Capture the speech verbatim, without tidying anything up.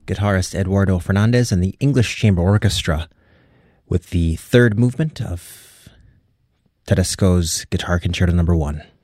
guitarist Eduardo Fernandez and the English Chamber Orchestra with the third movement of Tedesco's Guitar Concerto Number One.